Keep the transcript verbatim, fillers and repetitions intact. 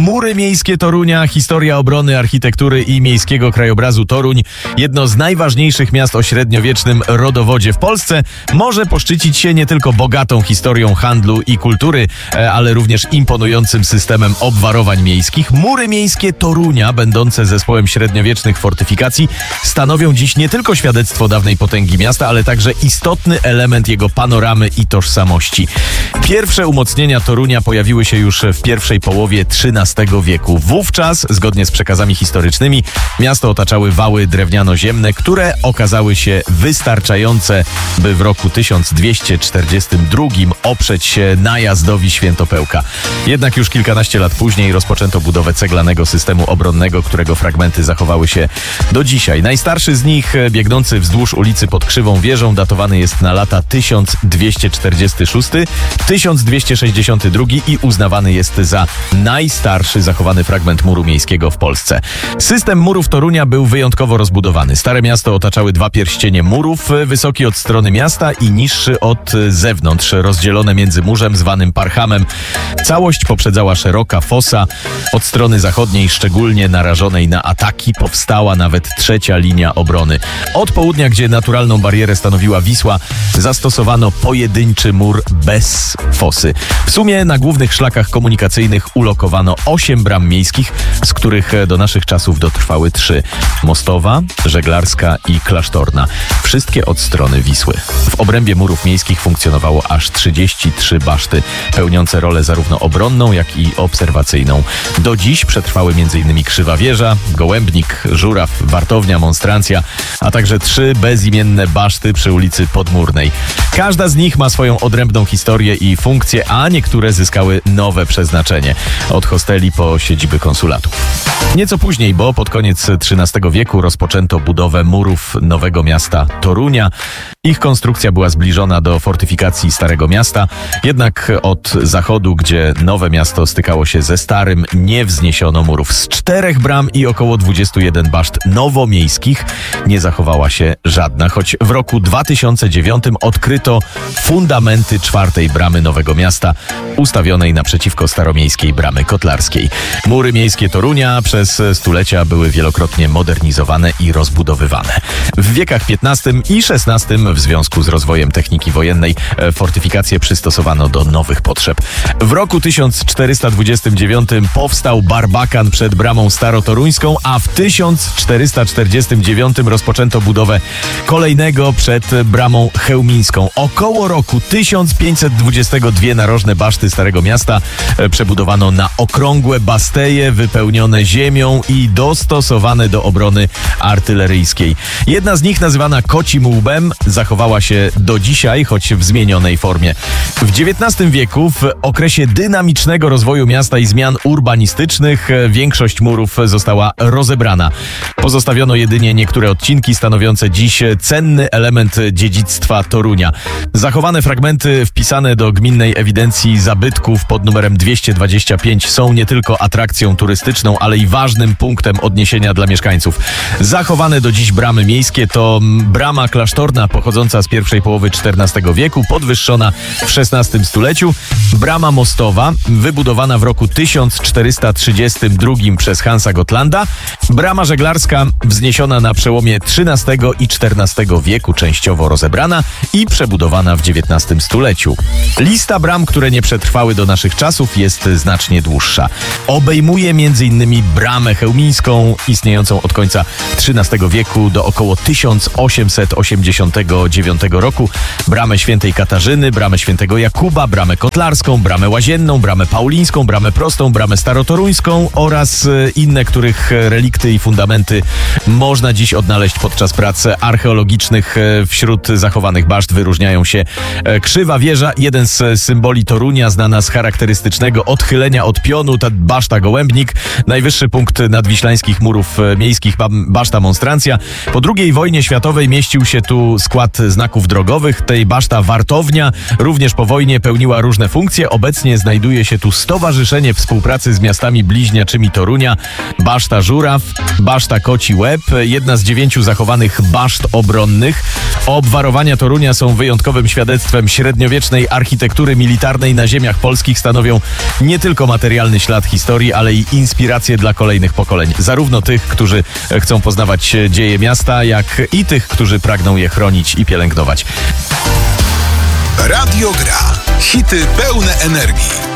Mury miejskie Torunia, historia obrony, architektury i miejskiego krajobrazu Toruń, jedno z najważniejszych miast o średniowiecznym rodowodzie w Polsce, może poszczycić się nie tylko bogatą historią handlu i kultury, ale również imponującym systemem obwarowań miejskich. Mury miejskie Torunia, będące zespołem średniowiecznych fortyfikacji, stanowią dziś nie tylko świadectwo dawnej potęgi miasta, ale także istotny element jego panoramy i tożsamości. Pierwsze umocnienia Torunia pojawiły się już w pierwszej połowie trzynastego wieku. Wówczas, zgodnie z przekazami historycznymi, miasto otaczały wały drewniano-ziemne, które okazały się wystarczające, by w roku tysiąc dwieście czterdziestym drugim oprzeć się najazdowi Świętopełka. Jednak już kilkanaście lat później rozpoczęto budowę ceglanego systemu obronnego, którego fragmenty zachowały się do dzisiaj. Najstarszy z nich, biegnący wzdłuż ulicy pod Krzywą Wieżą, datowany jest na lata tysiąc dwieście czterdziesty szósty do tysiąc dwieście sześćdziesiąty drugi i uznawany jest za najstarszy zachowany fragment muru miejskiego w Polsce. System murów Torunia był wyjątkowo rozbudowany. Stare miasto otaczały dwa pierścienie murów, wysoki od strony miasta i niższy od zewnątrz, rozdzielone między murzem zwanym Parchamem. Całość poprzedzała szeroka fosa. Od strony zachodniej, szczególnie narażonej na ataki, powstała nawet trzecia linia obrony. Od południa, gdzie naturalną barierę stanowiła Wisła, zastosowano pojedynczy mur bez fosy. W sumie na głównych szlakach komunikacyjnych ulokowano osiem bram miejskich, z których do naszych czasów dotrwały trzy. Mostowa, Żeglarska i Klasztorna. Wszystkie od strony Wisły. W obrębie murów miejskich funkcjonowało aż trzydzieści trzy baszty, pełniące rolę zarówno obronną, jak i obserwacyjną. Do dziś przetrwały m.in. Krzywa Wieża, Gołębnik, Żuraw, Wartownia, Monstrancja, a także trzy bezimienne baszty przy ulicy Podmurnej. Każda z nich ma swoją odrębną historię i funkcję, a niektóre zyskały nowe przeznaczenie. Od hosteli po siedziby konsulatu. Nieco później, bo pod koniec trzynastego wieku rozpoczęto budowę murów nowego miasta Torunia. Ich konstrukcja była zbliżona do fortyfikacji Starego Miasta, jednak od zachodu, gdzie nowe miasto stykało się ze starym, nie wzniesiono murów. Z czterech bram i około dwudziestu jeden baszt nowomiejskich nie zachowała się żadna, choć w roku dwa tysiące dziewiątym odkryto fundamenty czwartej bramy nowego miasta, ustawionej naprzeciwko staromiejskiej bramy kotlarskiej. Mury miejskie Torunia przez stulecia były wielokrotnie modernizowane i rozbudowywane. W wiekach piętnastym i szesnastym w związku z rozwojem techniki wojennej fortyfikacje przystosowano do nowych potrzeb. W roku tysiąc czterysta dwudziestym dziewiątym powstał barbakan przed bramą starotoruńską, a w tysiąc czterysta czterdziestym dziewiątym rozpoczęto budowę kolejnego przed bramą chełmińską. Około roku tysiąc pięćset dwudziestego dwie narożne baszty Starego Miasta przebudowano na okrągłe basteje wypełnione ziemią i dostosowane do obrony artyleryjskiej. Jedna z nich, nazywana Kocim Łbem, zachowała się do dzisiaj, choć w zmienionej formie. W dziewiętnastym wieku, w okresie dynamicznego rozwoju miasta i zmian urbanistycznych, większość murów została rozebrana. Pozostawiono jedynie niektóre odcinki stanowiące dziś cenny element dziedzictwa Torunia. Zachowane fragmenty wpisane do gminnej ewidencji zabytków pod numerem dwieście dwadzieścia pięć są nie tylko atrakcją turystyczną, ale i ważnym punktem odniesienia dla mieszkańców. Zachowane do dziś bramy miejskie to brama klasztorna pochodząca z pierwszej połowy czternastego wieku, podwyższona w szesnastym stuleciu, brama mostowa wybudowana w roku tysiąc czterysta trzydziestym drugim przez Hansa Gottlanda, brama żeglarska wzniesiona na przełomie trzynastego i czternastego wieku, częściowo rozebrana i przebudowana w dziewiętnastym stuleciu. Lista bram, które nie przetrwały do naszych czasów, jest znacznie dłuższa. Obejmuje m.in. bramę chełmińską, istniejącą od końca trzynastego wieku do około tysiąc osiemset osiemdziesiątego dziewiątego roku, bramę Świętej Katarzyny, bramę Świętego Jakuba, bramę kotlarską, bramę łazienną, bramę paulińską, bramę prostą, bramę starotoruńską oraz inne, których relikty i fundamenty można dziś odnaleźć podczas prac archeologicznych. Wśród zachowanych baszt wyróżniają się Krzywa Wieża, jeden z symboli Torunia, znana z charakterystycznego odchylenia od pionu, ta baszta Gołębnik, najwyższy punkt nadwiślańskich murów miejskich, baszta Monstrancja. Po drugiej wojnie światowej mieścił się tu skład znaków drogowych. Tej baszta Wartownia również po wojnie pełniła różne funkcje. Obecnie znajduje się tu Stowarzyszenie Współpracy z Miastami Bliźniaczymi Torunia, baszta Żuraw, baszta Koń Koci Łeb, jedna z dziewięciu zachowanych baszt obronnych. Obwarowania Torunia są wyjątkowym świadectwem średniowiecznej architektury militarnej na ziemiach polskich. Stanowią nie tylko materialny ślad historii, ale i inspirację dla kolejnych pokoleń. Zarówno tych, którzy chcą poznawać dzieje miasta, jak i tych, którzy pragną je chronić i pielęgnować. Radio Gra. Hity pełne energii.